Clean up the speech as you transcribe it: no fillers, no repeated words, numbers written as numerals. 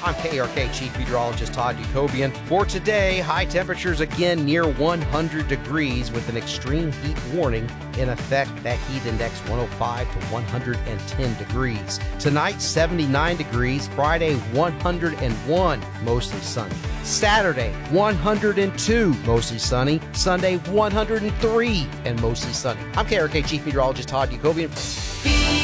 I'm KRK Chief Meteorologist Todd Jacobian. For today, high temperatures again near 100 degrees with an extreme heat warning in effect. That heat index 105 to 110 degrees. Tonight, 79 degrees. Friday, 101, mostly sunny. Saturday, 102, mostly sunny. Sunday, 103 and mostly sunny. I'm KRK Chief Meteorologist Todd Jacobian.